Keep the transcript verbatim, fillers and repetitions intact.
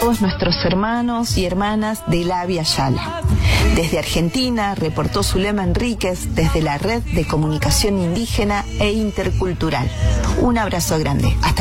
todos nuestros hermanos y hermanas de la Via Yala. Desde Argentina reportó Zulema Enríquez desde la Red de Comunicación Indígena e Intercultural. Un abrazo grande. Hasta